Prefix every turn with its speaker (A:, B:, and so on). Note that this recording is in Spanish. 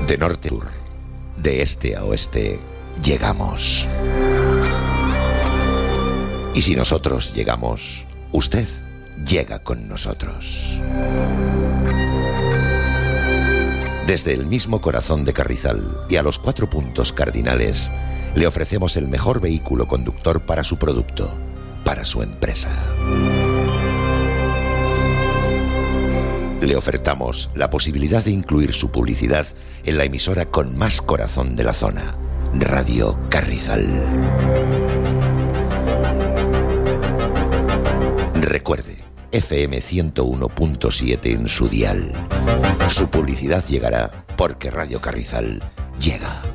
A: De norte a sur, de este a oeste, llegamos. Y si nosotros llegamos, usted llega con nosotros. Desde el mismo corazón de Carrizal y a los 4 puntos cardinales, le ofrecemos el mejor vehículo conductor para su producto, para su empresa. Le ofertamos la posibilidad de incluir su publicidad en la emisora con más corazón de la zona, Radio Carrizal. Recuerde, FM 101.7 en su dial. Su publicidad llegará porque Radio Carrizal llega.